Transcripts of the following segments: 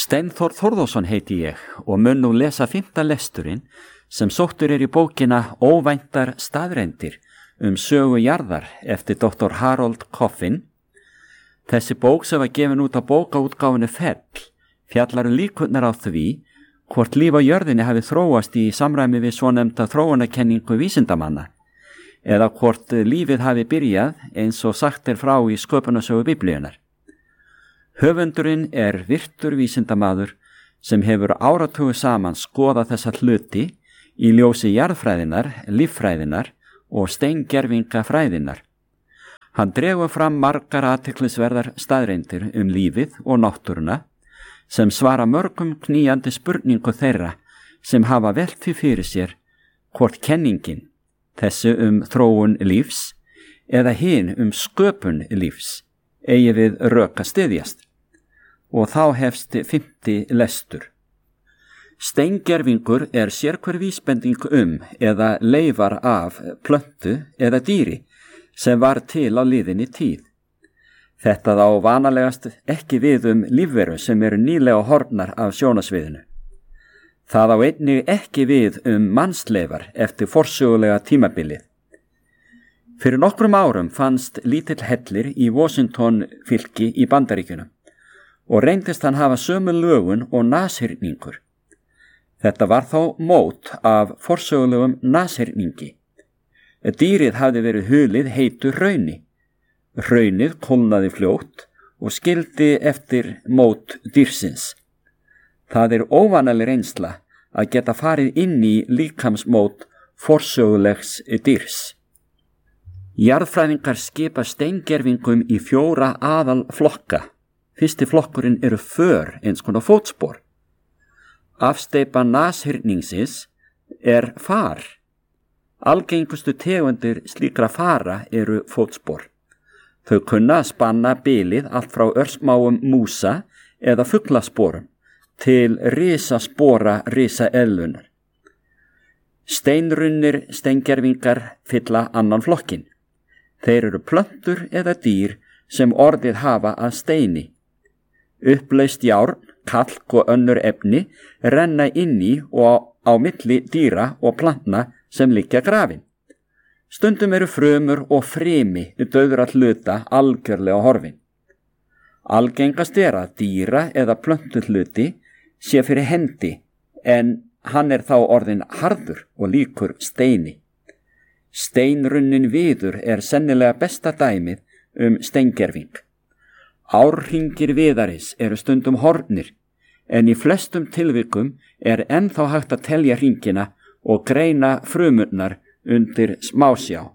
Steinþór Þórðarsson heiti ég og mun nú lesa 5. lesturinn sem sóttur í bókina Óvæntar staðreyndir sögu jarðar eftir Dr. Harold Coffin. Þessi bók sem var gefin út á bókaútgáfunni Fell fjallar líkurnar á því hvort líf á jörðinni hafi þróast í samræmi við svonefnda þróunarkenningu vísindamanna eða hvort lífið hafi byrjað eins og sagt frá í sköpunarsögu Biblíunnar. Höfundurinn virtur vísindamaður sem hefur áratugu saman skoðað þessa hluti í ljósi jarðfræðinnar, líffræðinnar og steingervingafræðinnar. Hann dregur fram margar athyglisverðar staðreyndir lífið og náttúruna sem svara mörgum knýjandi spurningu þeirra sem hafa velt því fyrir sér hvort kenningin, þessi þróun lífs eða hin sköpun lífs, eigi við rök að styðjast. Og þá hefst 5. lestur. Steingervingur sérhver vísbending eða leifar af plöntu eða dýri sem var til á liðinni tíð. Þetta þá vanalegast ekki við lífveru sem eru nýlega horfnar af sjónasviðinu. Það á einnig ekki við mannsleifar eftir forsögulega tímabilið. Fyrir nokkrum árum fannst lítill hellir í Washington fylki í Bandaríkjunum og reyndist hann hafa sömu lögun og nashyrningur. Þetta var þó mót af forsögulegum nashyrningi. Dýrið hafði verið hulið heitu hrauni. Hraunið kólnaði fljótt og skildi eftir mót dýrsins. Það óvanaleg reynsla að geta farið inn í líkamsmót forsögulegs dýrs. Jarðfræðingar skipa steingervingum í 4 aðalflokka. Fyrsti flokkurinn för, eins konar fótspor. Afsteypa nashyrningsins far. Algengustu tegundir slíkra fara fótspor. Þau kunna spanna bilið allt frá örsmáum músa eða fuglasporum til risaspora risaeðlunar. Steinrunnir steingervingar fylla annan flokkin. Þeir plöntur eða dýr sem orðið hafa að steini. Upplaust járn, kalk og önnur efni renna inn í og á milli dýra og plantna sem liggja grafin. Stundum frumur og frimi dauðra hluta algjörlega horfin. Algengast að dýra eða plöntu hluti sé fyrir hendi en hann þá orðinn harður og líkur steini. Steinrunnin viður sennilega besta dæmið steingerving. Árhringir viðaris stundum horfnir, en í flestum tilvikum ennþá hægt að telja hringina og greina frumurnar undir smásjá.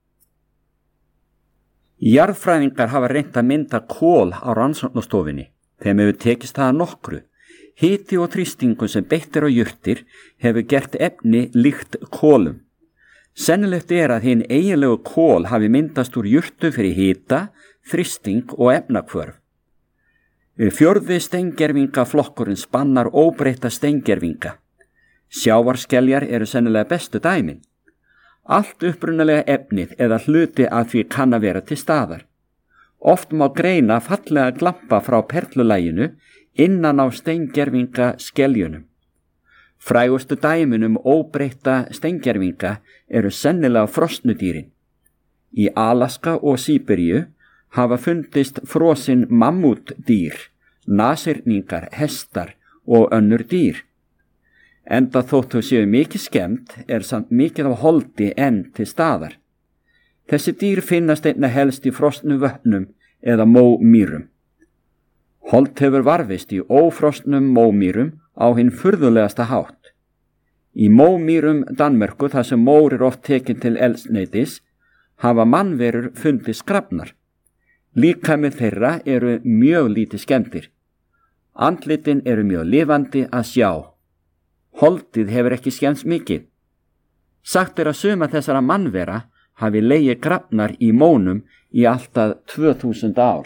Jarðfræðingar hafa reynt að mynda kol á rannsóknastofunni. Þeim hefur tekist það nokkru. Hiti og þrýstingur sem beitt á jurtir hefur gert efni líkt kolum. Sennilegt að hinn eiginlegu kol hafi myndast úr jurtu fyrir hita, þrýsting og efnahvörf. 4. steingervingaflokkurinn spannar óbreytta steingervinga. Sjávarskeljar sennilega bestu dæmin. Allt upprunalega efnið eða hluti að því kann að vera til staðar. Oft má greina fallega glampa frá perlulæginu innan á steingervinga skeljunum. Frægustu dæmin óbreytta steingervinga sennilega frosnudýrin. Í Alaska og Síberíu hafa fundist frosin mammútdýr, nashyrningar, hestar og önnur dýr. Enda þótt þau séu mikið skemmt samt mikið af holdi enn til staðar. Þessi dýr finnast einna helst í frosnum vötnum eða mómýrum. Hold hefur varðist í ófrosnum mómýrum á hinn furðulegasta hátt. Í mómýrum Danmörku þar sem mór oft tekin til eldsneytis hafa mannverur fundið skrafnar. Líkamir þeirra mjög lítið skemmtir. Andlitin mjög lifandi að sjá. Holdið hefur ekki skemmst mikið. Sagt að suma þessara mannvera hafi legið grafnar í mónum í alltaf 2000 ár.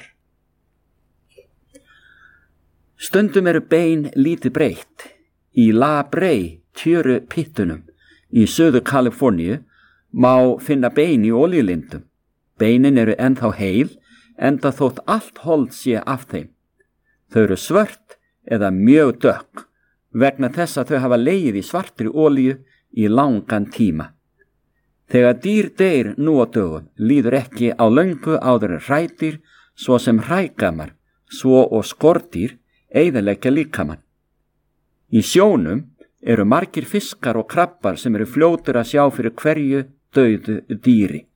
Stundum bein lítið breytt. Í La Brea tjörupittunum í Suður Kaliforníu má finna bein í olíulindum. Beinin ennþá heil, enda þótt allt hold sé af þeim. Þau svört eða mjög dökk vegna þess að þau hafa legið í svartri olíu í langan tíma. Þegar dýr deyr nú á dögum líður ekki á löngu áður en hrædýr svo sem hrægamar, svo og skordýr eyðileggja líkamann. Í sjónum eru margir fiskar og krabbar sem eru fljótir að sjá fyrir hverju dauðu dýri.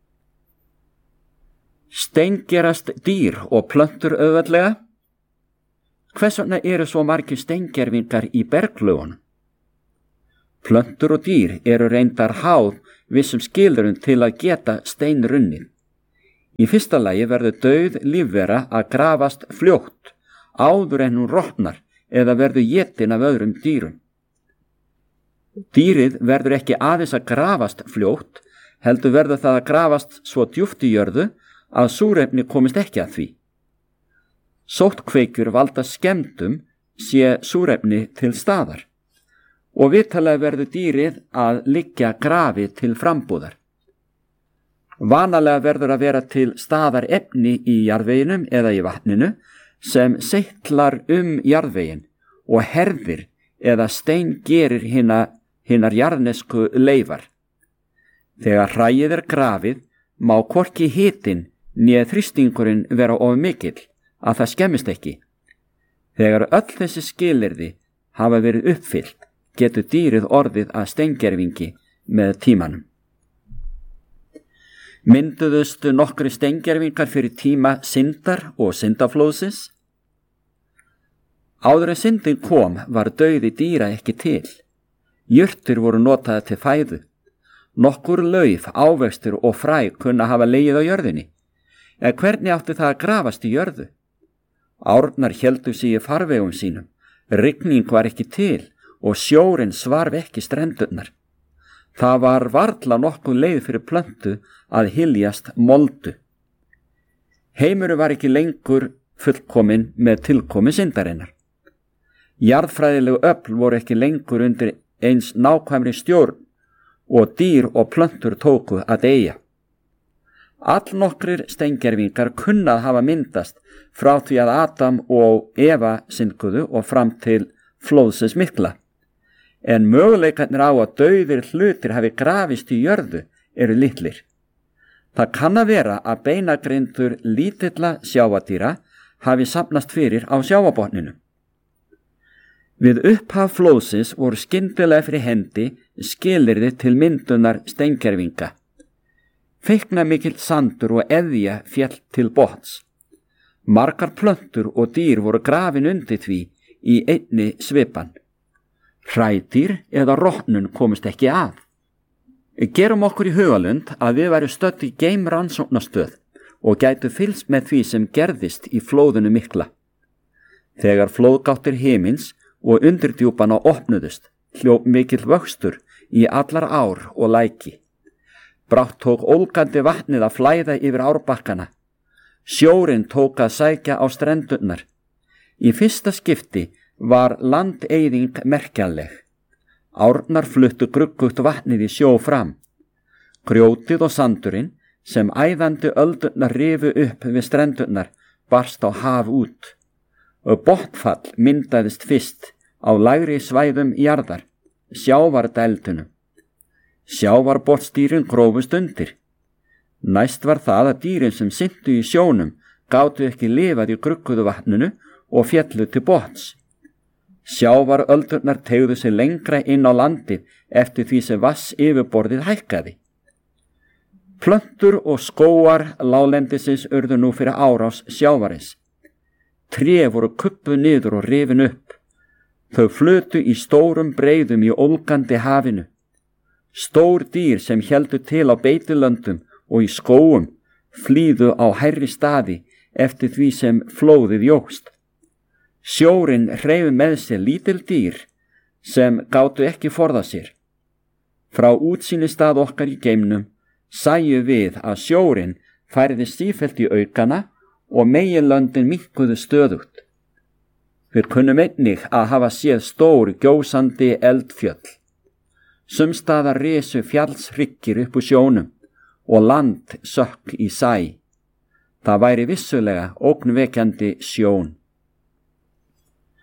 Steingerast dýr og plöntur auðveldlega? Hvers vegna eru svo margir steingervingar í berglögunum? Plöntur og dýr eru reyndar háð vissum skilyrðum til að geta steinrunnið. Í fyrsta lagi verður dauð lífvera að grafast fljótt áður en hún rotnar eða verður étin af öðrum dýrum. Dýrið verður ekki aðeins að grafast fljótt, heldur verður það að grafast svo djúpt í jörðu að súrefni komist ekki að því. Sóttkveikjur valda skemmdum sé súrefni til staðar og vitanlega verður dýrið að liggja grafið til frambúðar. Vanalega verður að vera til staðar efni í jarðveginum eða í vatninu sem seytlar jarðvegin og herðir eða steingerir hinar jarðnesku leifar. Þegar hræið er grafið má hvorki hitinn né þrýstingurinn vera of mikill að það skemmist ekki. Þegar öll þessi skilyrði hafa verið uppfyllt getur dýrið orðið að steingervingi með tímanum. Mynduðust nokkri steingervingar fyrir tíma syndar og syndaflóðsins? Áður en syndin kom var dauði dýra ekki til. Jurtir voru notaðar til fæðu. Nokkur lauf, ávextir og fræ kunna hafa legið á jörðinni. En hvernig átti það að grafast í jörðu? Árnar héldu sig í farvegum sínum. Rigning var ekki til og sjórinn svarf ekki strendurnar. Það var varla nokkuð leið fyrir plöntu að hyljast moldu. Heimurinn var ekki lengur fullkominn með tilkomi syndarinnar. Jarðfræðilegu öfl voru ekki lengur undir eins nákvæmri stjórn og dýr og plöntur tóku að deyja. Allnokkrir steingervingar kunna að hafa myndast frá því að Adam og Eva synguðu og fram til flóðsins mikla. En möguleikarnir á að dauðir hlutir hafi grafist í jörðu eru litlir. Það kann að vera að beinagrindur lítilla sjávardýra hafi safnast fyrir á sjávarbotninu. Við upphaf flóðsins voru skyndilega fyrir hendi skilyrði til myndunar steingervinga. Feiknamikill sandur og eðja féll til botns. Margar plöntur og dýr voru grafin undir því í einni svipan. Hrædýr eða rotnun komist ekki að. Gerum okkur í hugalund að við værum stödd í geimrannsóknastöð og gætu fylgst með því sem gerðist í flóðinu mikla. Þegar flóðgáttir himins og undirdjúpana opnuðust, hljóp mikill vöxtur í allar ár og læki. Brátt tók ólgandi vatnið að flæða yfir árbakkana. Sjórinn tók að sækja á strendurnar. Í fyrsta skipti var landeyðing merkjanleg. Árnar fluttu gruggugt vatnið í sjó fram. Grjótið og sandurinn sem æðandi öldurnar rifu upp við strendurnar barst á haf út. Og botnfall myndaðist fyrst á lægri svæðum jarðar, sjávardældunum. Sjávarbotnsdýrin grófust undir. Næst var það að dýrin sem syntu í sjónum gátu ekki lifað í grugguðu vatninu og féllu til botns. Sjávaröldurnar teygðu sig lengra inn á landið eftir því sem vass yfirborðið hækkaði. Plöntur og skógar láglendisins urðu nú fyrir árás sjávarins. Tré voru kuppuð niður og rifin upp. Þau flutu í stórum breiðum í ólgandi hafinu. Stór dýr sem héldu til á beitilöndum og í skógum flýðu á hærri staði eftir því sem flóðið jókst. Sjórinn hreyfði með sér lítil dýr sem gátu ekki forðað sér. Frá útsýnistað okkar í geimnum sæju við að sjórinn færði sífellt í aukana og meginlöndin minnkuðu stöðugt. Við kunnum einnig að hafa séð stór gjósandi eldfjöll. Sumstaðar risu fjallshryggir upp úr sjónum og land sökk í sæ. Það væri vissulega ógnvekjandi sjón.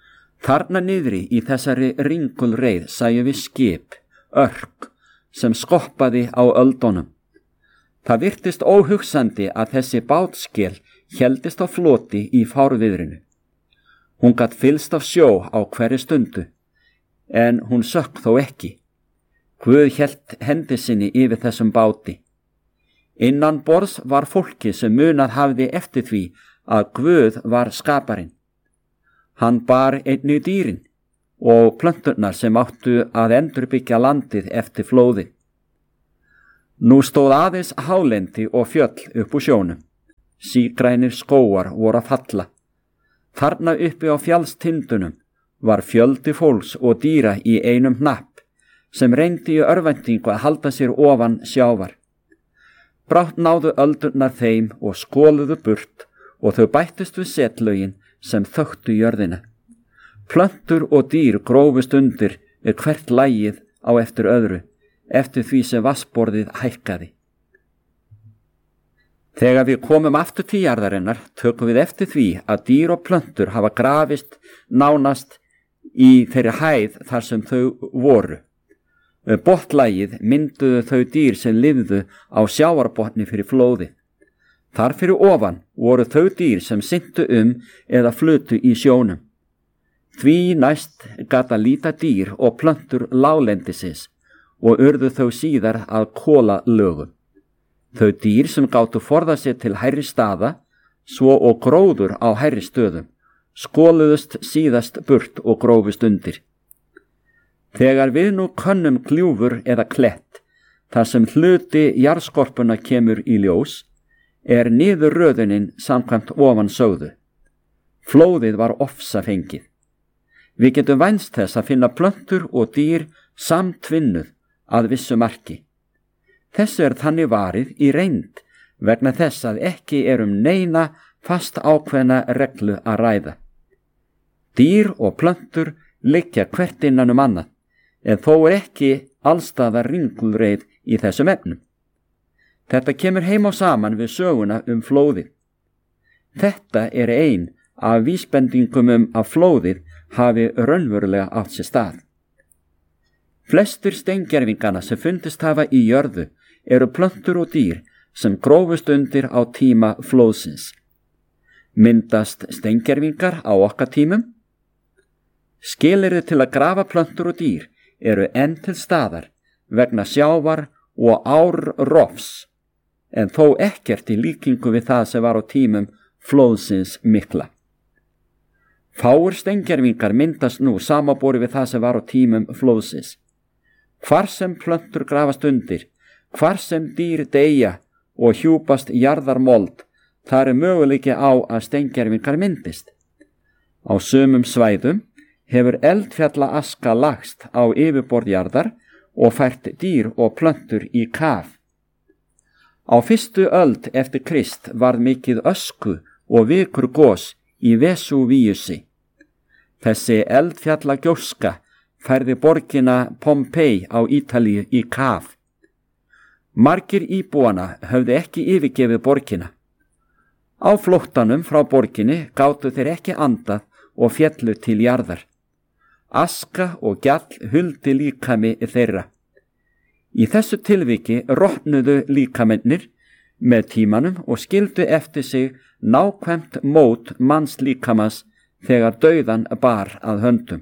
Þarna niðri í þessari ringulreið sæjum við skip, örk, sem skoppaði á öldunum. Það virtist óhugsandi að þessi bátskel héldist á floti í fárviðrinu. Hún gat fylst af sjó á hverri stundu, en hún sökk þó ekki. Guð hélt hendi sinni yfir þessum báti. Innan borðs var fólki sem munað hafði eftir því að Guð var skaparinn. Hann bar einnig dýrin og plönturnar sem áttu að endurbyggja landið eftir flóði. Nú stóð aðeins hálendi og fjöll upp úr sjónum. Sígrænir skógar voru að falla. Þarna uppi á fjallstindunum var fjöldi fólks og dýra í einum hnapp sem reyndi í örvæntingu að halda sér ofan sjávar. Brátt náðu öldurnar þeim og skoluðu burt og þau bættust við setlögin sem þöktu jörðina. Plöntur og dýr grófust undir hvert lagið á eftir öðru, eftir því sem vatnsborðið hækkaði. Þegar við komum aftur til jarðarinnar tökum við eftir því að dýr og plöntur hafa grafist nánast í þeirri hæð þar sem þau voru. Botnlagið mynduðu þau dýr sem lifðu á sjávarbotni fyrir flóði. Þar fyrir ofan voru þau dýr sem syntu eða flutu í sjónum. Því næst gat að líta dýr og plöntur láglendisins og urðu þau síðar að kolalögum. Þau dýr sem gátu forða sér til hærri staða, svo og gróður á hærri stöðum, skoluðust síðast burt og grófust undir. Þegar við nú könnum gljúfur eða klett, þar sem hluti jarðskorpuna kemur í ljós, niðurröðunin samkvæmt ofan sögðu. Flóðið var ofsafengið. Við getum vænst þess að finna plöntur og dýr samtvinnuð að vissu marki. Þessu þannig varið í reynd vegna þess að ekki neina fast ákveðna reglu að ræða. Dýr og plöntur liggja hvert innan annað, en þó ekki allstaðar ringulreið í þessum efnum. Þetta kemur heim á saman við söguna flóðið. Þetta ein af vísbendingum að flóðið hafi raunverulega átt sér stað. Flestir steingervingana sem fundist hafa í jörðu eru plöntur og dýr sem grófust undir á tíma flóðsins. Myndast steingervingar á okkar tímum? Skilyrði til að grafa plöntur og dýr eru enn til staðar vegna sjávar og árrofs, en þó ekkert í líkingu við það sem var á tímum flóðsins mikla. Fáir steingervingar myndast nú samanborið við það sem var á tímum flóðsins. Hvar sem plöntur grafast undir, hvar sem dýr deyja og hjúpast jarðarmold, þar möguleiki á að steingervingar myndist. Á sumum svæðum hefur eldfjalla aska lagst á yfirborð jarðar og fært dýr og plöntur í kaf. Á fyrstu öld eftir Krist varð mikið ösku og vikur gos í Vesúvíusi. Þessi eldfjalla gjóska færði borgina Pompei á Ítalíu í kaf. Margir íbúana höfðu ekki yfirgefið borgina. Á flóttanum frá borginni gátu þeir ekki andað og féllu til jarðar. Aska og gjall huldi líkami þeirra. Í þessu tilviki rotnuðu líkamennir með tímanum og skildu eftir sig nákvæmt mót manns líkamans þegar dauðan bar að höndum.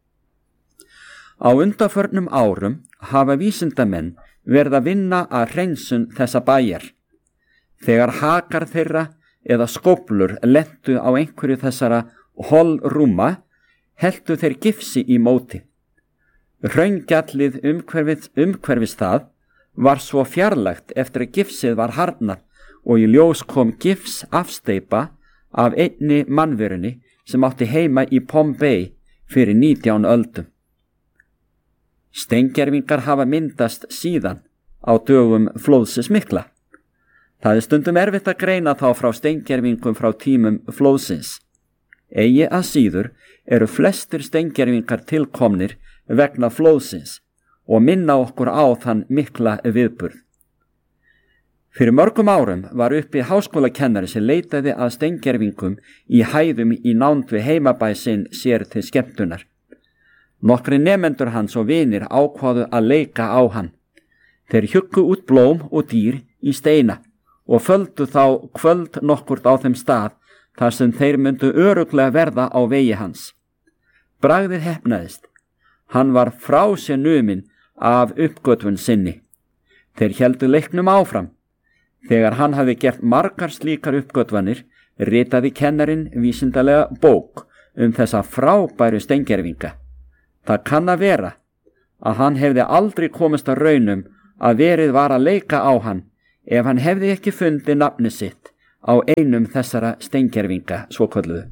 Á undanförnum árum hafa vísindamenn verið að vinna að hreinsun þessa bæjar. Þegar hakar þeirra eða skóflur lentu á einhverju þessara holrúma, heldu þeir gifsi í móti. Hraungjallið umhverfis það var svo fjarlægt eftir að gifsið var harðnað og í ljós kom gifs afsteypa af einni mannverunni sem átti heima í Pompei fyrir 19 öldum. Steingervingar hafa myndast síðan á dögum flóðsins mikla. Það stundum erfitt að greina þá frá steingervingum frá tímum flóðsins. Eigi að síður eru flestir steingervingar tilkomnir vegna flóðsins og minna okkur á þann mikla viðburð. Fyrir mörgum árum var uppi háskólakennari sem leitaði að steingervingum í hæðum í nánd við heimabæ sinn sér til skemmtunar. Nokkri nemendur hans og vinir ákváðu að leika á hann. Þeir hjuggu út blóm og dýr í steina og földu þá kvöld nokkurt á þeim stað þar sem þeir myndu örugglega verða á vegi hans. Bragðið heppnaðist. Hann var frá sér numinn af uppgötvun sinni. Þeir héldu leiknum áfram. Þegar hann hafði gert margar slíkar uppgötvanir, ritaði kennarinn vísindalega bók þessa frábæru steingervinga. Það kann að vera að hann hefði aldrei komist að raunum að verið var að leika á hann ef hann hefði ekki fundið nafnið sitt á einum þessara steingervinga svokölluðu.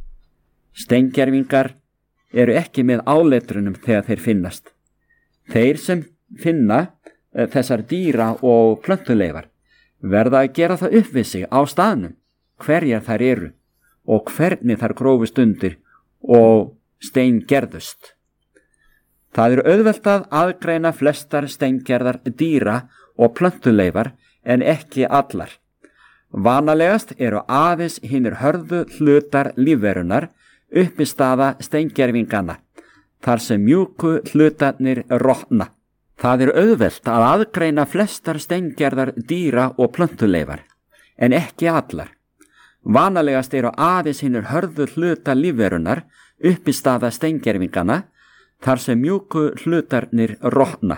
Steingervingar eru ekki með áletrunum þegar þeir finnast. Þeir sem finna þessar dýra og plöntuleifar verða að gera það upp við sig á staðnum hverjar þær eru og hvernig þær grófust undir og steingerðust. Það er auðvelt að aðgreina flestar steingerðar dýra og plöntuleifar en ekki allar. Vanalegast eru aðeins hinir hörðu hlutar lífverunar uppistaða steingervinganna, þar sem mjúku hlutarnir rotna. Það er auðvelt að aðgreina flestar steingerðar dýra og plöntuleifar, en ekki allar. Vanalegast eru aðeins hinir hörðu hluta lífverunar uppistaða steingervinganna, þar sem mjúku hlutarnir rotna.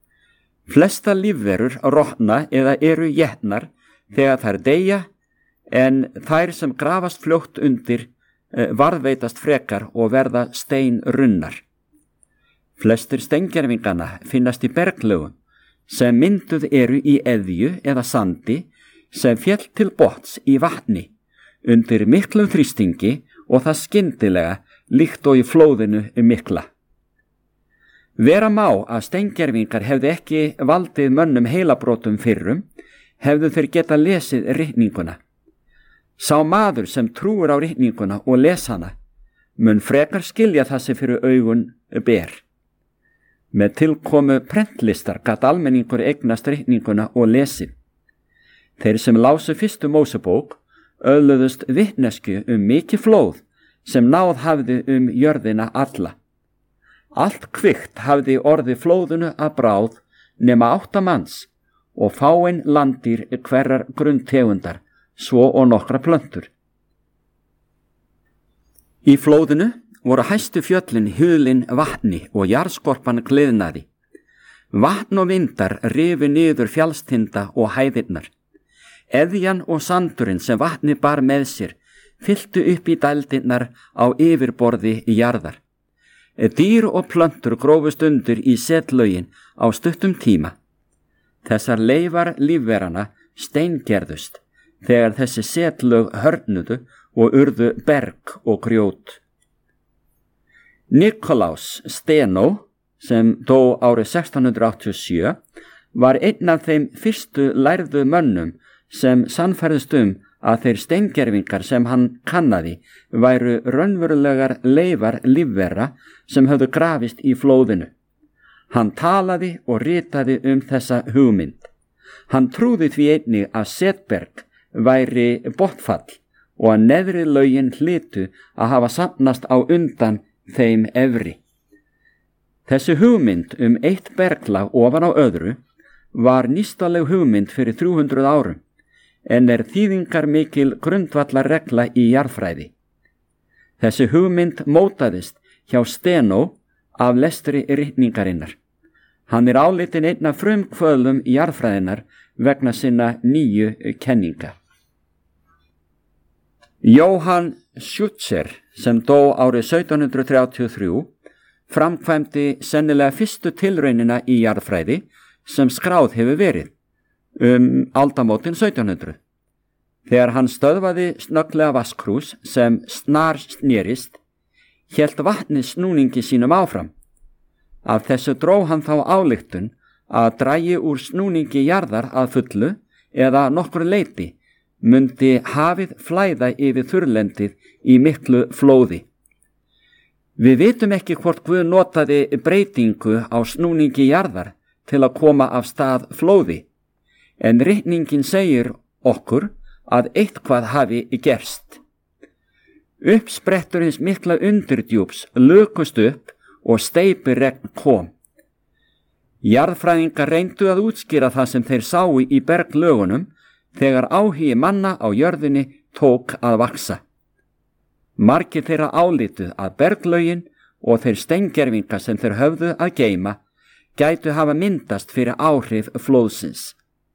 Flesta lífverur rotna eða eru étnar þegar þær deyja, en þær sem grafast fljótt undir varðveitast frekar og verða steinrunnar. Flestir steingervinganna finnast í berglögum sem mynduð eru í eðju eða sandi sem féll til botns í vatni undir miklum þrýstingi og það skyndilega líkt og í flóðinu mikla. Vera má að steingervingar hefðu ekki valdið mönnum heilabrotum fyrrum, hefðu þeir geta lesið ritninguna. Sá maður sem trúir á ritninguna og les hana mun frekar skilja það sem fyrir augun ber. Með tilkomu prentlistar gat almenningur eignast ritninguna og lesið. Þeir sem lásu fyrstu Mósebók öðluðust vitnesku mikið flóð sem náð hafði jörðina alla. Allt kvikt hafði orðið flóðinu að bráð nema 8 manns og fáein landýr hverrar grunntegundar, svo og nokkra plöntur. Í flóðinu voru hæstu fjöllin hulin vatni og jarðskorpan gliðnaði. Vatn og vindar rifu niður fjallstinda og hæðirnar. Eðjan og sandurinn sem vatni bar með sér fylltu upp í dældirnar á yfirborði jarðar. Dýr og plöntur grófust undir í setlögin á stuttum tíma. Þessar leifar lífverana steingerðust þegar þessi setlög hörnuðu og urðu berg og grjót. Nikolás Steno, sem dó árið 1687, var einn af þeim fyrstu lærðu mönnum sem sannfærðust að þeir steingervingar sem hann kannaði væru raunverulegar leifar lífvera sem höfðu grafist í flóðinu. Hann talaði og ritaði þessa hugmynd. Hann trúði því einnig að setberg væri botnfall og að neðri lögin hlytu að hafa safnast á undan þeim efri. Þessi hugmynd eitt berglag ofan á öðru var nýstaleg hugmynd fyrir 300 árum, en þýðingar mikil grundvallarregla í jarðfræði. Þessi hugmynd mótaðist hjá Steno af lestri ritningarinnar. Hann álitinn einn af frumkvöðlum jarðfræðinnar vegna sinna nýju kenninga. Johann Schutzer, sem dó árið 1733, framkvæmdi sennilega fyrstu tilraunina í jarðfræði sem skráð hefur verið, aldamótin 1700. Þegar hann stöðvaði snögglega vatnskrús sem snar snerist, hélt vatnið snúningi sínum áfram. Af þessu dró hann þá ályktun að dragi úr snúningi jarðar að fullu eða nokkru leyti mundi hafið flæða yfir þurrlendið í miklu flóði. Við vitum ekki hvort Guð notaði breytingu á snúningi jarðar til að koma af stað flóði, en ritningin segir okkur að eitthvað hafi gerst. Uppsprettur hins mikla undirdjúps lukust upp og steypiregn kom. Jarðfræðingar reyndu að útskýra það sem þeir sáu í berglögunum þegar áhugi manna á jörðinni tók að vaksa. Margir þeirra álítu að berglögin og þeir steingervingar sem þeir höfðu að geyma gætu hafa myndast fyrir áhrif flóðsins.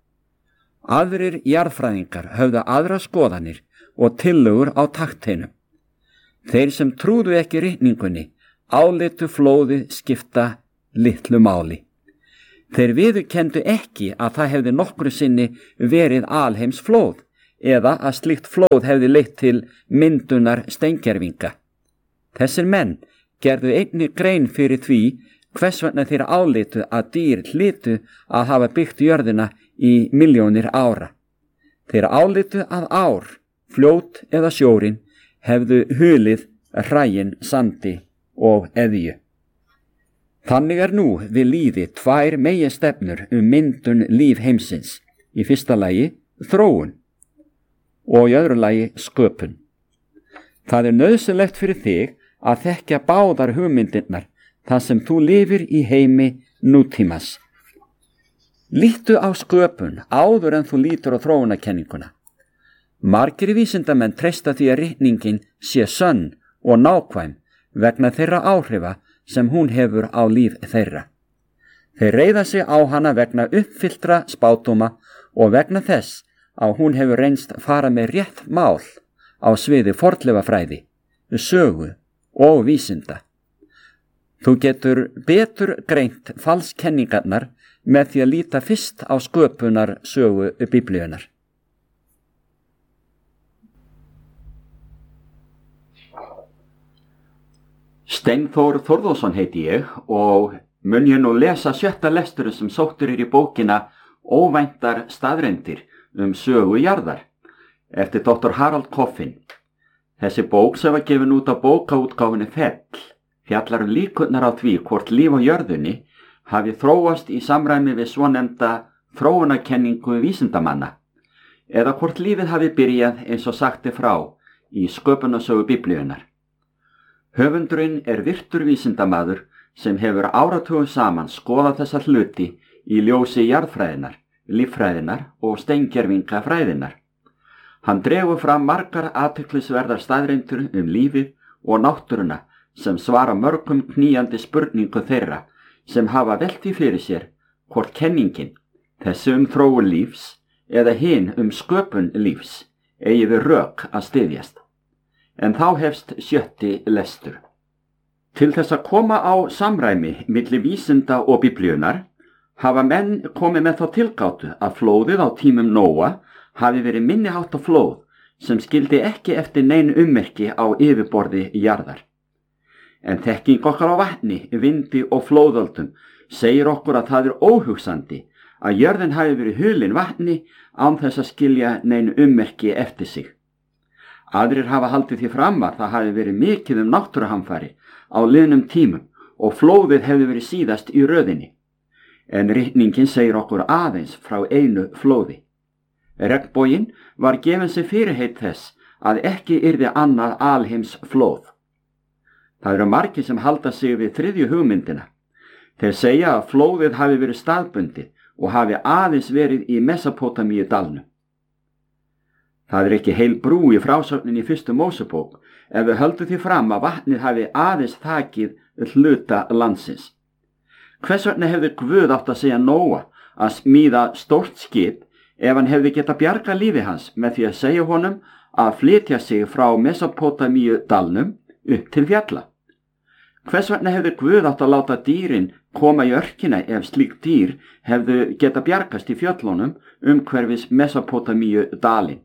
Aðrir jarðfræðingar höfðu aðra skoðanir og tillögur á takteinum. Þeir sem trúðu ekki ritningunni álitu flóðið skipta litlu máli. Þeir viðurkenndu ekki að það hefði nokkru sinni verið alheims flóð eða að slíkt flóð hefði leitt til myndunar steingervinga. Þessir menn gerðu einnig grein fyrir því hvers vegna þeir álitu að dýr hlytu að hafa byggt jörðina í milljónir ára. Þeir álitu að ár, fljót eða sjórinn hefðu hulið hræin, sandi og eðju. Þannig nú við lýði tvær meginstefnur myndun líf heimsins. Í fyrsta lagi þróun og í öðru lagi sköpun. Það nauðsynlegt fyrir þig að þekkja báðar hugmyndirnar þar sem þú lifir í heimi nútímas. Líttu á sköpun áður en þú lítur á þróunarkenninguna. Margir vísindamenn treysta því að ritningin sé sönn og nákvæm vegna þeirra áhrifa sem hún hefur á líf þeirra. Þeir reiða sig á hana vegna uppfylltra spádóma og vegna þess að hún hefur reynst fara með rétt mál á sviði fornleifafræði, sögu og vísinda. Þú getur betur greint falskenningarnar með því að líta fyrst á sköpunar sögu Biblíunnar. Steinþór Þórðarsson heiti ég og mun ég nú lesa 7. lesturinn sem sóttur í bókina Óvæntar staðreyndir sögu jarðar eftir Dr. Harald Coffin. Þessi bók sem var gefin út á bókaútgáfunni Fell fjallar líkurnar á því hvort líf á jörðunni hafi þróast í samræmi við svonefnda þróunarkenningu vísindamanna eða hvort lífið hafi byrjað eins og sagt frá í sköpunarsögu Biblíunnar. Höfundurinn virtur vísindamaður sem hefur áratugum saman skoðað þessa hluti í ljósi jarðfræðinar, líffræðinar og steingervingafræðinar. Hann dregur fram margar athyglisverðar staðreyndir lífið og náttúruna sem svara mörgum knýjandi spurningu þeirra sem hafa velt því fyrir sér hvort kenningin, þessi þróun lífs eða hin sköpun lífs, eigi við rök að styðjast. En þá hefst 7. lestur. Til þess að koma á samræmi milli vísinda og Biblíunnar hafa menn komið með þá tilgátu að flóðið á tímum Nóa hafi verið minniháttar flóð sem skildi ekki eftir nein ummerki á yfirborði jarðar. En þekking okkar á vatni, vindi og flóðöldum segir okkur að það óhugsandi að jörðin hafi verið hulin vatni án þess að skilja nein ummerki eftir sig. Aðrir hafa haldið því fram að það hafi verið mikið náttúruhamfari á liðnum tímum og flóðið hefði verið síðast í röðinni. En ritningin segir okkur aðeins frá einu flóði. Regnboginn var gefin sig fyrirheit þess að ekki yrði annað alheims flóð. Það margir sem halda sig við 3. hugmyndina. Þeir segja að flóðið hafi verið staðbundið og hafi aðeins verið í Mesópótamíu dalnum. Það ekki heil brú í frásögnin í 1. Mósebók ef við höldum því fram að vatnið hafi aðeins þakið hluta landsins. Hvers vegna hefði Guð átt að segja Nóa að smíða stórt skip ef hann hefði getað bjargað lífi hans með því að segja honum að flytja sig frá Mesópótamíu dalnum upp til fjalla? Hvers vegna hefði Guð átt að láta dýrin koma í örkina ef slík dýr hefðu getað bjargast í fjöllunum umhverfis Mesópótamíu dalinn?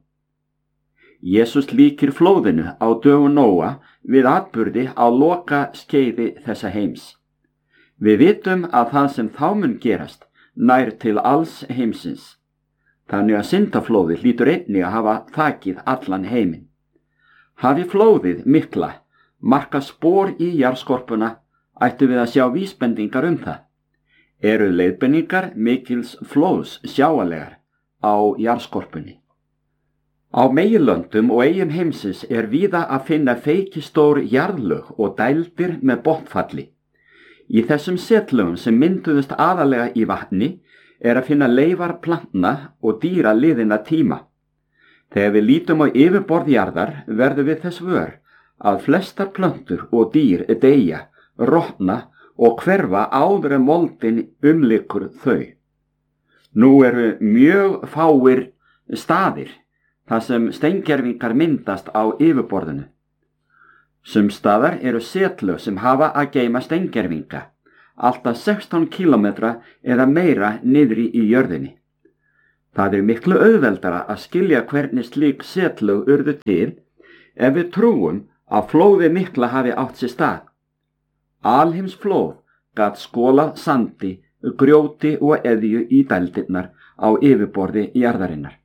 Jesús líkir flóðinu á dögum Nóa við atburði á loka skeiði þessa heims. Við vitum að það sem þá mun gerast nær til alls heimsins. Þannig að syndaflóðið hlýtur einnig að hafa þakið allan heiminn. Hafi flóðið mikla markað spor í jarðskorpuna, ættu við að sjá vísbendingar það. Eru leiðbendingar mikils flóðs sjáanlegar, á jarðskorpunni. Á meginlöndum og eyjum heimsins víða að finna feikistór jarðlög og dældir með botnfalli. Í þessum setlögum sem mynduðust aðalega í vatni að finna leifar plantna og dýra liðinna tíma. Þegar við lítum á yfirborð jarðar verðum við þess vör að flestar plöntur og dýr deyja, rotna og hverfa áður en moldin umlykur þau. Nú eru mjög fáir staðir þar sem steingervingar myndast á yfirborðinu. Sums staðar eru setlög sem hafa að geyma steingervinga, alltaf 16 kilometra eða meira niðri í jörðinni. Það miklu auðveldara að skilja hvernig slík setlög urðu til ef við trúum að flóðið mikla hafi átt sér stað. Alheimsflóð gat skolað sandi, grjóti og eðju í dældirnar á yfirborði jarðarinnar.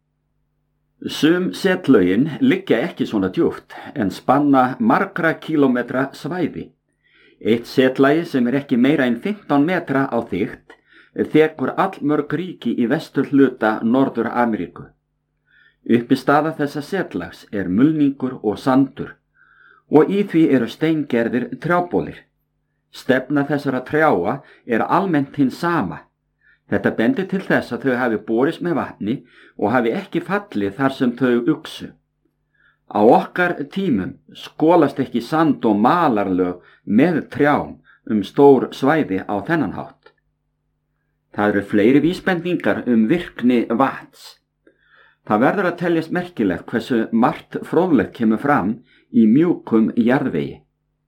Sum setlögin liggja ekki svona djúpt en spanna margra kílómetra svæði. Eitt setlagi sem ekki meira en 15 metra á þykkt þekur allmörg ríki í vesturhluta Norður-Ameríku. Uppistaða þessa setlags mulningur og sandur og í því eru steingerðir trjábólir. Stefna þessara trjáa almennt hin sama. Þetta bendir til þess að þau hafi borist með vatni og hafi ekki fallið þar sem þau uxu. Á okkar tímum skolast ekki sand og malarlög með trjám stór svæði á þennan hátt. Það eru fleiri vísbendingar virkni vatns. Það verður að teljast merkilegt hversu margt fróðlegt kemur fram í mjúkum jarðvegi.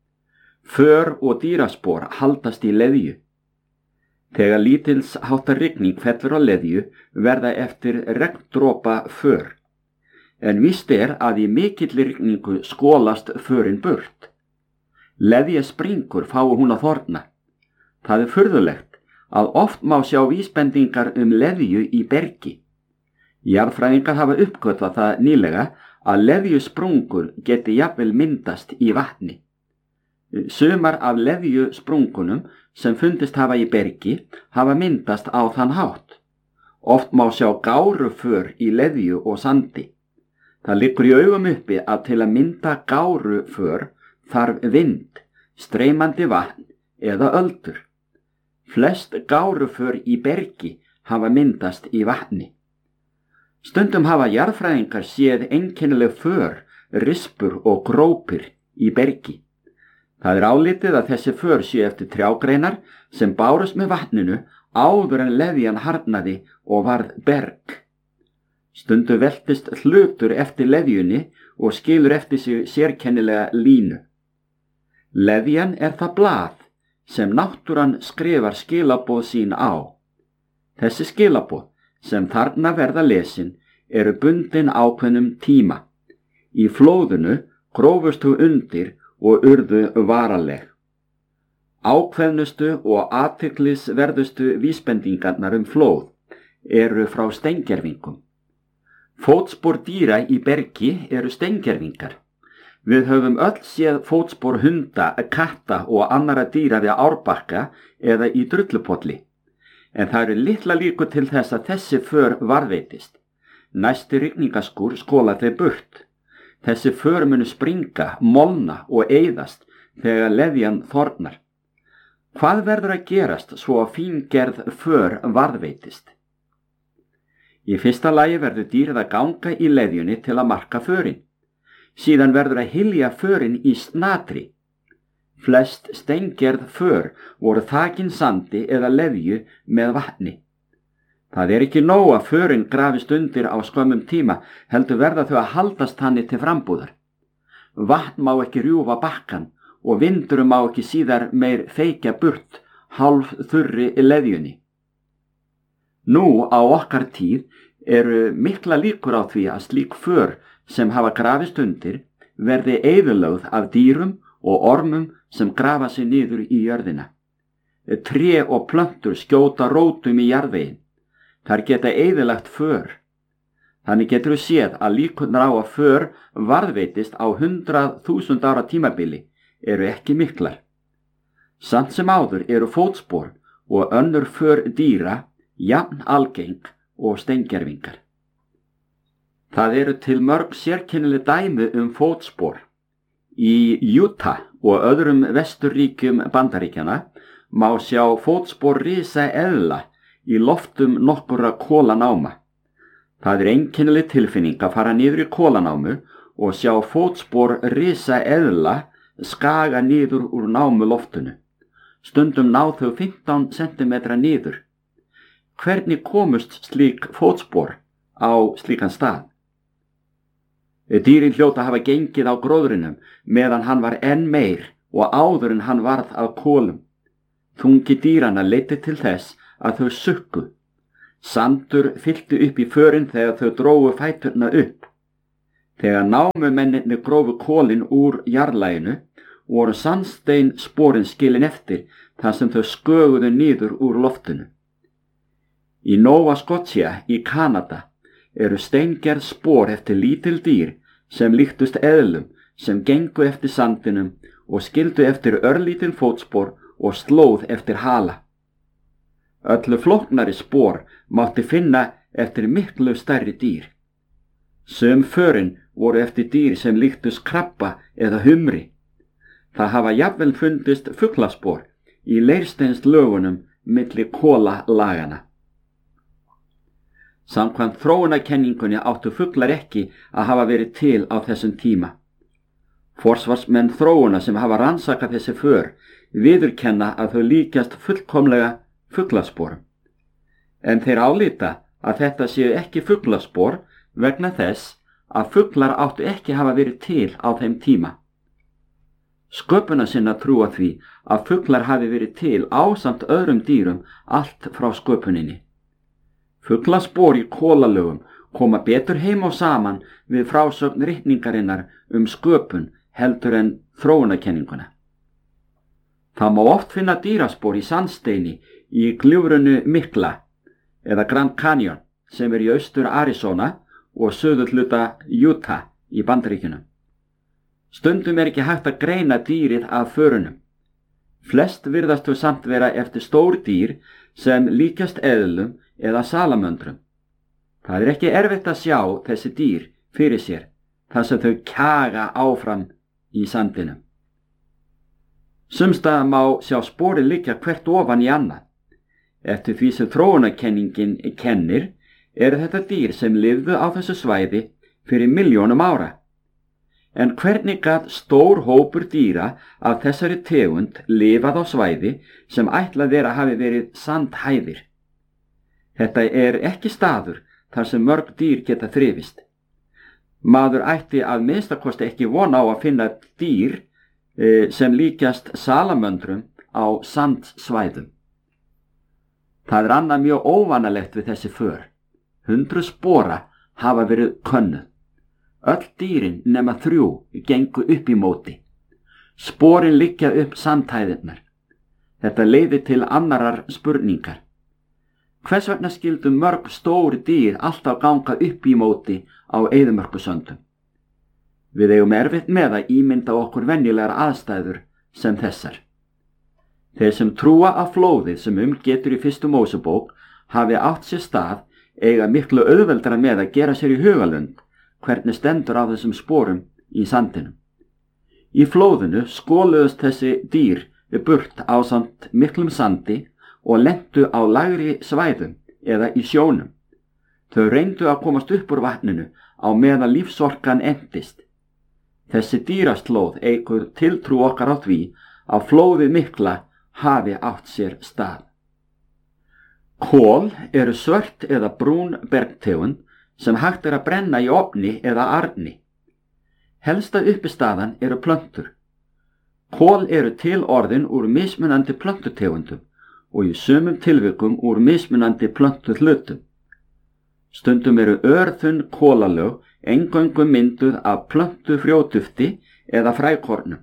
För og dýraspor haldast í leðju. Þegar lítils háttar rigning fellur á leðju verða eftir regndropa för. En víst að í mikilli rigningu skolast förin burt. Leðja springur fái hún að þorna. Það furðulegt að oft má sjá vísbendingar leðju í bergi. Jarðfræðingar hafa uppgötvað það nýlega að leðjusprungur geti jafnvel myndast í vatni. Sumar af leðjusprungunum sem fundist hafa í bergi hafa myndast á þann hátt. Oft má sjá gáruför í leðju og sandi. Það liggur í augum uppi að til að mynda gáruför þarf vind, streymandi vatn eða öldur. Flest gáruför í bergi hafa myndast í vatni. Stundum hafa jarðfræðingar séð einkennileg för, rispur og grópir í bergi. Það álitið að þessi för séu eftir trjágreinar sem bárust með vatninu áður en leðjan harðnaði og varð berg. Stundu veltist hlutur eftir leðjunni og skilur eftir sig sérkennilega línu. Leðjan það blað sem náttúran skrifar skilaboð sín á. Þessi skilaboð sem þarna verða lesin eru bundin ákveðnum tíma. Í flóðinu grófust þú undir og urðu varaleg. Ákveðnustu og athyglisverðustu vísbendingarnar flóð eru frá steingervingum. Fótspor dýra í bergi eru steingervingar. Við höfum öll séð fótspor hunda, katta og annara dýra við árbakka eða í drullupolli. En það eru litla líkur til þess að þessi för varðveitist. Næsti rigningaskúr skola þeir burt. Þessi för munu springa, molna og eyðast þegar leðjan þornar. Hvað verður að gerast svo að fíngerð för varðveitist? Í fyrsta lagi verður dýrið að ganga í leðjunni til að marka förin. Síðan verður að hylja förin í snatri. Flest steingerð för voru þakin sandi eða leðju með vatni. Það ekki nóg að förin grafist undir á skömmum tíma, heldur verða þau að haldast þannig til frambúðar. Vatn má ekki rjúfa bakkan og vindurum má ekki síðar meir feikja burt hálf þurri leðjunni. Nú á okkar tíð eru mikla líkur á því að slík för sem hafa grafist undir verði eyðilögð af dýrum og ormum sem grafa sig niður í jörðina. Tré og plöntur skjóta rótum í jarðveginn. Þar geta eyðilagt för. Þannig getur við séð að líkurnar á að för varðveitist á 100.000 ára tímabili eru ekki miklar. Samt sem áður eru fótspor og önnur för dýra jafn algeng og steingervingar. Það eru til mörg sérkennileg dæmi fótspor. Í Utah og öðrum vesturríkjum Bandaríkjanna má sjá fótspor risaeðla í loftum nokkurra kolanáma. Það einkennileg tilfinning að fara niður í kolanámu og sjá fótspor risaeðla skaga niður úr námuloftinu. Stundum ná þau 15 cm niður. Hvernig komust slík fótspor á slíkan stað? Dýrin hljóta hafa gengið á gróðrinum meðan hann var enn meir og áður en hann varð að kolum. Þungi dýranna leiddi til þess að þau sukku. Sandur fyllti upp í förin þegar þau drógu fæturna upp. Þegar námumennirnir grófu kolin úr jarðlaginu voru sandstein sporin skilin eftir þar sem þau sköguðu niður úr loftinu. Í Nova Scotia í Kanada eru steingerð spor eftir lítil dýr sem líktust eðlum sem gengu eftir sandinum og skildu eftir örlítil fótspor og slóð eftir hala. Öllu flóknari spor mátti finna eftir miklu stærri dýr. Sum förin voru eftir dýr sem líktust krabba eða humri. Það hafa jafnvel fundist fuglaspor í leirsteinslögunum milli kolalagana. Samkvæmt þróunarkenningunni áttu fuglar ekki að hafa verið til á þessum tíma. Forsvarsmenn þróunar sem hafa rannsakað þessi för viðurkenna að þau líkjast fullkomlega fuglasporum. En þeir álíta að þetta séu ekki fuglaspor vegna þess að fuglar áttu ekki hafa verið til á þeim tíma. Sköpunarsinnar trúa því að fuglar hafi verið til ásamt öðrum dýrum allt frá sköpuninni. Fuglaspor í kolalögum koma betur heim og saman við frásögn ritningarinnar sköpun heldur en þróunarkenninguna. Það má oft finna dýraspor í sandsteini í gljúfrinu mikla eða Grand Canyon sem í austur Arizona og suðurhluta Utah í Bandaríkjunum. Stundum ekki hægt að greina dýrið af förunum. Flest virðast þau samt vera eftir stór dýr sem líkjast eðlum eða salamöndrum. Það ekki erfitt að sjá þessi dýr fyrir sér þar sem þau kjaga áfram í sandinum. Sumstaðar má sjá sporið liggja hvert ofan í annað. Eftir því sem þróunarkenningin kennir þetta dýr sem lifðu á þessu svæði fyrir milljónum ára. En hvernig gat stór hópur dýra af þessari tegund lifað á svæði sem ætlað vera hafi verið sandhæðir? Þetta ekki staður þar sem mörg dýr geta þrifist. Maður ætti að minnstakosti ekki von á að finna dýr sem líkjast salamöndrum á sandsvæðum. Það annað mjög óvanalegt við þessi för. 100 spora hafa verið könnuð. Öll dýrin nema 3 gengu upp í móti. Sporin liggja upp sandhæðirnar. Þetta leiðir til annarar spurningar. Hvers vegna skildu mörg stóri dýr alltaf ganga upp í móti á eyðimörkusöndum? Við eigum erfitt með að ímynda okkur venjulegar aðstæður sem þessar. Þeir sem trúa að flóðið sem getur í fyrstu Mósebók hafi átt sér stað eiga miklu auðveldara með að gera sér í hugalund hvernig stendur á þessum sporum í sandinum. Í flóðinu skoluðust þessi dýr burt ásamt miklum sandi og lentu á lægri svæðum eða í sjónum. Þau reyndu að komast upp úr vatninu á meðan lífsorkan endist. Þessi dýraslóð eykur tiltrú okkar á því að flóðið mikla hafi átt sér stað. Kol eru svört eða brún bergtegund sem hægt að brenna í ofni eða arni. Helsta uppistaðan eru plöntur. Kol eru til orðin úr mismunandi plöntutegundum og í sumum tilvikum úr mismunandi plöntuhlutum. Stundum eru örþunn kolalög eingöngu mynduð af plöntufrjódufti eða frækornum.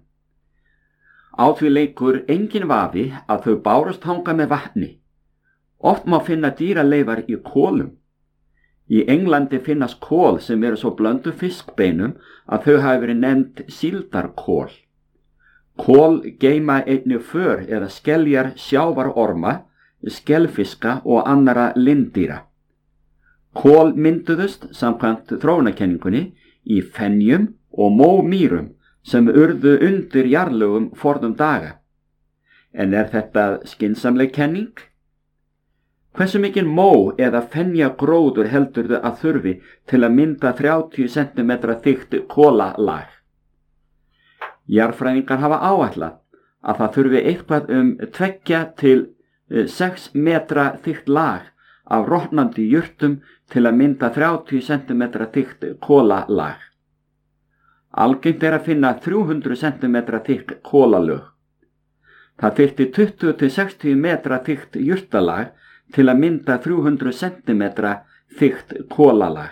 Á því leikur engin vafi að þau bárust þangað með vatni. Oft má finna dýraleifar í kolum. Í Englandi finnast kol sem eru svo blöndu fiskbeinum að þau hafi verið nefnd síldarkol. Kol geyma einnig för eða skeljar sjávarorma, skelfiska og annara linddýra. Kol mynduðust samkvæmt þróunarkenningunni í fenjum og mómýrum sem urðu undir jarðlögum fornum daga. En þetta skynsamleg kenning? Hversu mikinn mó eða fenjagróður heldurðu að þurfi til að mynda 30 cm þykkt kolalag? Jarðfræðingar hafa áætlað að það þurfi eitthvað 2 til 6 metra þykkt lag af rotnandi jurtum til að mynda 30 cm þykkt kolalag. Algengt að finna 300 cm þykk kolalög. Það þyrfti 20 til 60 metra þykkt jurtalag til að mynda 300 cm þykkt kolalag.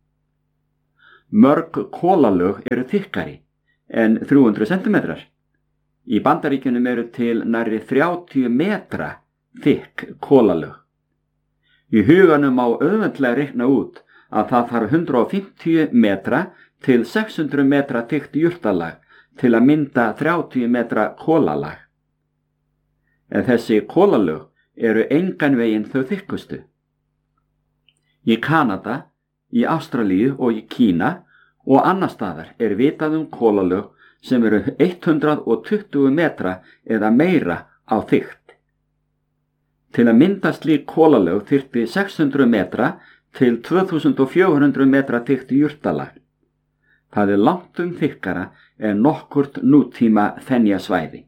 Mörg kolalög eru þykkari en 300 cm. Í Bandaríkjunum eru til nærri 30 metra þykk kolalög. Í huganum má auðveldlega reikna út að það þarf 150 metra til 600 metra þykkt jurtalag til að mynda 30 metra kolalag. En þessi kolalög eru engan veginn þau þykkustu. Í Kanada, í Ástralíu og í Kína og annar staðar er vitað kolalög sem eru 120 metra eða meira á þykkt. Til að mynda slík kolalög þyrfti 600 metra til 2400 metra þykkt jurtalag. Það er langt þykkara en nokkurt nútíma fenjasvæði.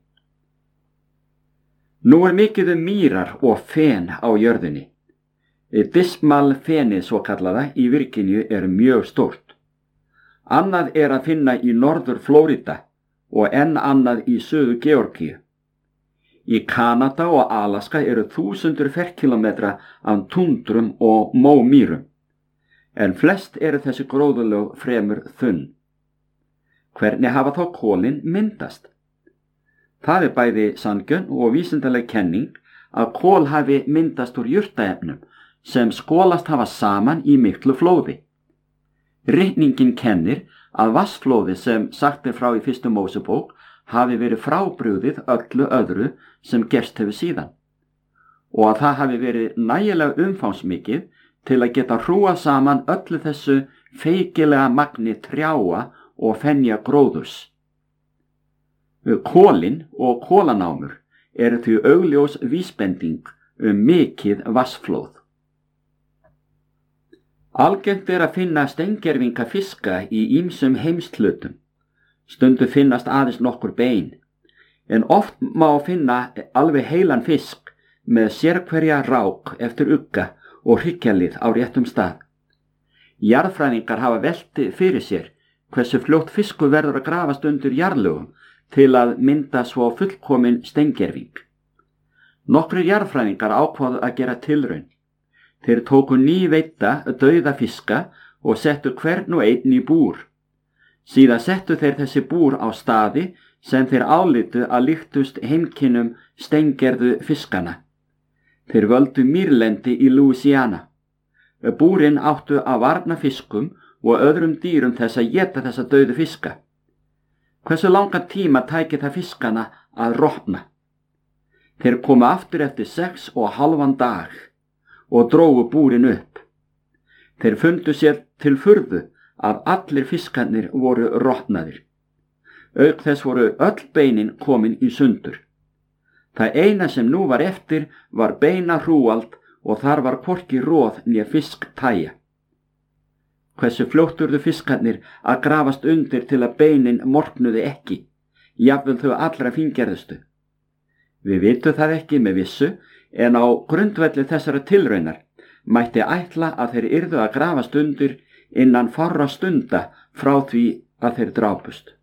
Nú er mikið mýrar og fen á jörðinni. Dismal fenið svo kallaða í Virginíu er mjög stórt. Annað er að finna í norður Flórída og enn annað í suður Georgíu. Í Kanada og Alaska eru 1000 ferkilometra af tundrum og mómýrum, en flest eru þessi gróðurlög fremur þunn. Hvernig hafa þá kolin myndast? Það er bæði sanngjörn og vísindaleg kenning að kol hafi myndast úr jurtaefnum sem skolast hafa saman í miklu flóði. Ritningin kennir að vatnsflóði sem sagt er frá í fyrstu Mósebók hafi verið frábrugðið öllu öðru sem gerst hefur síðan og að það hafi verið nægilega umfangsmikið til að geta hrúað saman öllu þessu feikilega magni trjáa og fenjagróðurs. Kolin og kolanámur eru því augljós vísbending mikið vatnsflóð. Algengt er að finna steingervinga fiska í ýmsum heimshlutum. Stundum finnast aðeins nokkur bein, en oft má finna alveg heilan fisk með sérhverja rák eftir ugga og hryggjarlið á réttum stað. Jarðfræðingar hafa velt fyrir sér hversu fljótt fiskur verður að grafast undir jarðlögum til að mynda svo fullkomin steingerving. Nokkrir jarðfræðingar ákváðu að gera tilraun. Þeir tóku nýveidda dauða fiska og settu hvern og einn í búr. Síðan settu þeir þessi búr á staði sem þeir álitu að líktust heimkynnum steingerðu fiskana. Þeir völdu mýrlendi í Louisiana. Búrin áttu að varna fiskum og öðrum dýrum þess að éta þessa dauðu fiska. Hversu langan tíma tæki það fiskana að rotna? Þeir komu aftur eftir 6,5 dag og drógu búrin upp. Þeir fundu sér til furðu að allir fiskarnir voru rotnaðir. Auk þess voru öll beinin komin í sundur. Það eina sem nú var eftir var beina hrúald og þar var hvorki roð né fisktæja. Hversu fljótt urðu fiskarnir að grafast undir til að beinin morknuði ekki, jafnvel þau allra fíngerðustu. Við vitum það ekki með vissu, en á grundvelli þessara tilraunar mætti ætla að þeir yrðu að grafast undir innan fárra stunda frá því að þeir drápust.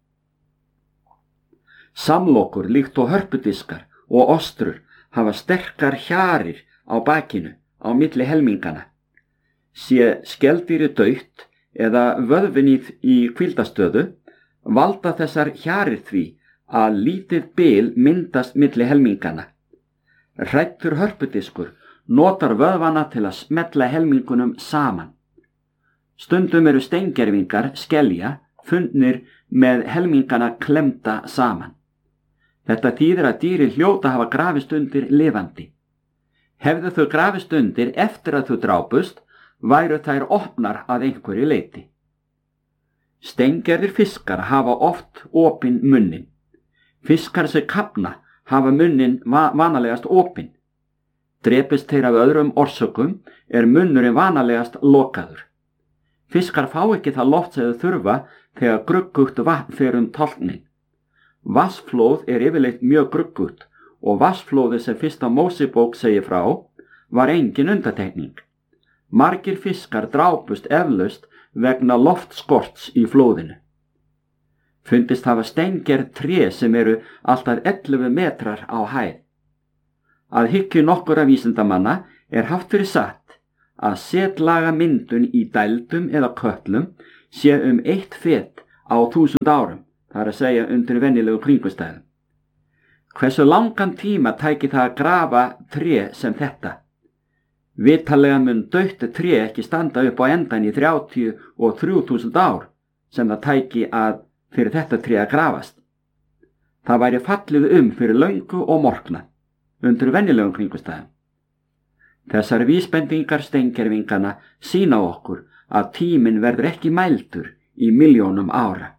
Samlokur líkt og hörpudiskar og ostrur hafa sterkar hjarir á bakinu á milli helmingana. Sé skeldýri dautt eða vöðvinni í hvíldastöðu valda þessar hjarir því að lítið bil myndast milli helmingana. Hræddur hörpudiskur notar vöðvana til að smetla helmingunum saman. Stundum eru steingervingar skelja fundnir með helmingana klemda saman. Þetta þýðir að dýri hljóta hafa grafist undir lifandi. Hefðu þau grafist undir eftir að þau drápust, væru þær opnar að einhverju leyti. Steingerðir fiskar hafa oft opinn munnin. Fiskar sem kafna hafa munnin vanalegast opinn. Drepist þeir af öðrum orsökum munnurinn vanalegast lokaður. Fiskar fá ekki það loft sem þau þurfa þegar gruggugt vatn fer tálknin. Vatnsflóð yfirleitt mjög gruggugt og vatnsflóðið sem fyrsta Mósebók segir frá var engin undantekning. Margir fiskar drápust eflaust vegna loftskorts í flóðinu. Fundist hafa steingerð tré sem alltaf 11 metrar á hæð. Að hyggju nokkurra vísindamanna haft fyrir satt að setlaga myndun í dældum eða kötlum sé 1 fet á 1000 árum, það að segja undir venjulegu kringumstæðum. Hversu langan tíma tæki það að grafa tré sem þetta? Vitalega mun dautt tré ekki standa upp á endan í 33.000 ár sem það tæki fyrir þetta tré að grafast. Það væri fallið fyrir löngu og morkna undir venjulegum kringumstæðum. Þessar vísbendingar steingervinganna sýna okkur að tíminn verður ekki mældur í milljónum ára.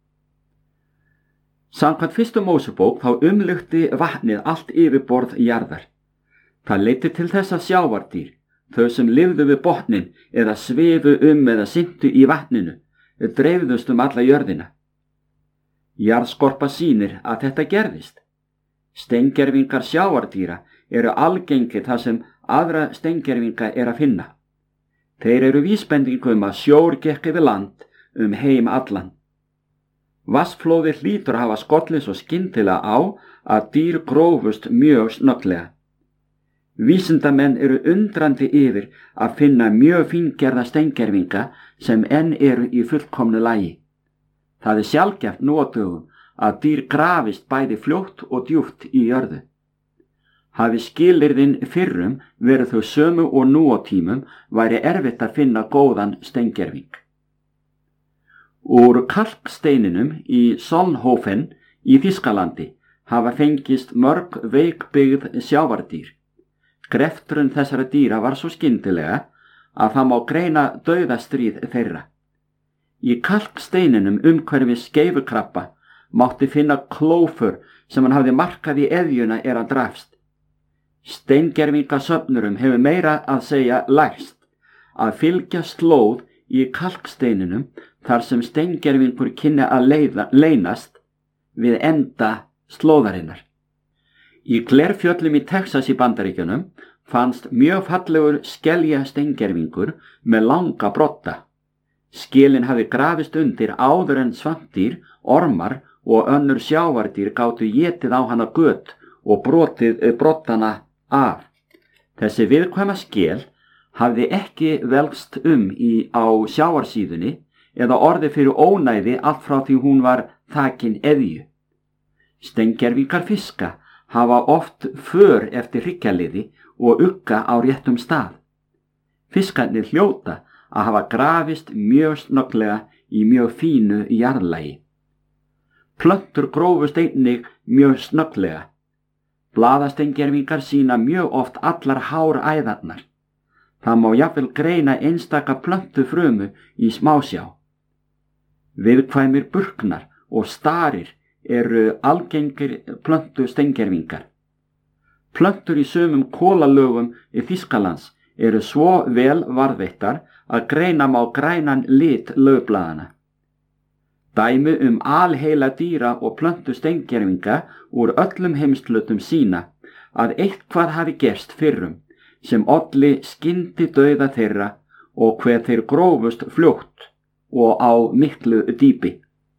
Samkvæmt fyrstu Mósebók þá umlukti vatnið allt yfirborð jarðar. Það leiddi til þess að sjávardýr, þau sem lifðu við botnin eða svifu eða syntu í vatninu, dreifðust alla jörðina. Jarðskorpa sýnir að þetta gerðist. Steingervingar sjávardýra algengir þar sem aðra steingervinga að finna. Þeir vísbending að sjór gekk yfir land heim allan. Vatnsflóðið hlýtur að hafa skollið svo skyndilega á að dýr grófust mjög snögglega. Vísindamenn undrandi yfir að finna mjög fíngerða steingervinga sem enn í fullkomnu lagi. Það sjaldgæft nú á dögum að dýr grafist bæði fljótt og djúpt í jörðu. Hafi skilyrðin fyrrum verið þau sömu og nú á tímum væri erfitt að finna góðan steingerving. Úr kalksteininum í Solnhofen í Þýskalandi hafa fengist mörg veikbyggð sjávardýr. Greftrun þessara dýra var svo skyndilega að það má greina dauðastríð þeirra. Í kalksteininum umhverfis skeifukrabba mátti finna klófur sem hann hafði markað í eðjuna hann drafst. Steingervingasöfnurum hefur meira að segja lærst að fylgja slóð í kalksteininum þar sem steingervingur kynni að leynast við enda slóðarinnar. Í Glerfjöllum í Texas í Bandaríkjunum fannst mjög fallegur skelja steingervingur með langa brotta. Skilin hafði grafist undir áður en svampdýr, ormar og önnur sjávardýr gátu étið á hana göt og brotið brottana af. Þessi viðkvæma skel hafði ekki velst á sjávarsíðunni eða orðið fyrir ónæði allt frá því hún var þakin eðju. Steingervingar fiska hafa oft för eftir hryggjarliði og ugga á réttum stað. Fiskarnir hljóta að hafa grafist mjög snögglega í mjög fínu jarðlagi. Plöntur grófust einnig mjög snögglega. Blaðasteingervingar sýna mjög oft allar háræðarnar. Það má jafnvel greina einstaka plöntufrumu í smásjá. Viðkvæmir burknar og starir algengir plöntusteingervingar. Plöntur í sumum kólalögum í Þýskalands svo vel varðveittar að greina má grænan lit laufblaðanna. Dæmi alheila dýra og plöntusteingervinga úr öllum heimshlutum sýna að eitthvað hafi gerst fyrrum sem olli skyndidauða þeirra og hve þeir grófust fljótt og á miklu dýpi.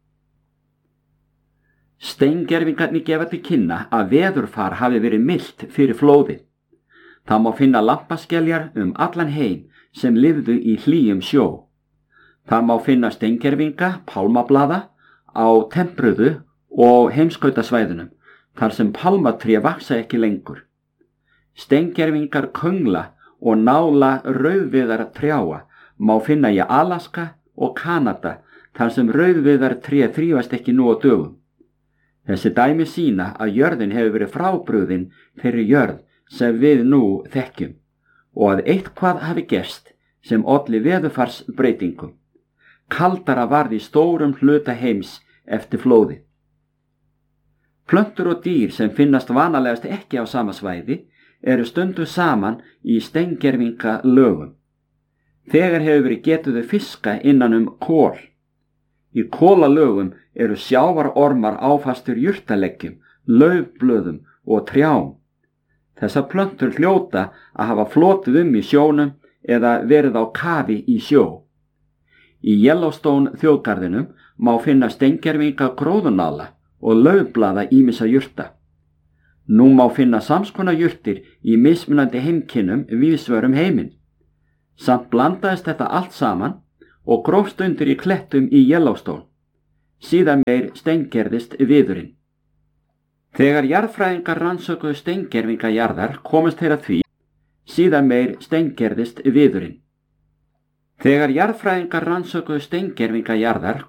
Steingervingarnir gefa til kynna að veðurfar hafi verið milt fyrir flóðið. Það má finna lampaskeljar allan heim sem lifðu í hlýjum sjó. Það má finna steingervinga, pálmablaða á tempruðu og heimskautasvæðunum þar sem pálmatré vaxa ekki lengur. Steingervingar köngla og nála rauðviðar trjáa má finna í Alaska og Kanada þar sem rauðviðar tré þrífast ekki nú á dögum. Þessi dæmi sýna að jörðin hefur verið frábrugðin þeirri jörð sem við nú þekkjum og að eitthvað hafi gerst sem olli veðurfarsbreytingum. Kaldara varð í stórum hluta heims eftir flóðið. Plöntur og dýr sem finnast vanalegast ekki á sama svæði eru stundum saman í steingervingalögum. Þegar hefur verið getuðu fiska innan kol. Í kolalögum eru sjávarormar áfastur jurtaleggjum, laufblöðum og trjám. Þessar plöntur hljóta að hafa flotið í sjónum eða verið á kafi í sjó. Í Yellowstone þjóðgarðinum má finna steingervinga gróðurnala og laufblaða ýmissa jurta. Nú má finna samskonar jurtir í mismunandi heimkynnum víðsvegar heiminn. Samt blandaðist þetta allt saman og grófst undir í klettum í Yellowstone. Síðan meir steingerðist viðurinn. Þegar jarðfræðingar rannsökuðu steingervinga jarðar komust þeir að því, síðan meir steingerðist viðurinn. Þegar jarðfræðingar rannsökuðu steingervinga jarðar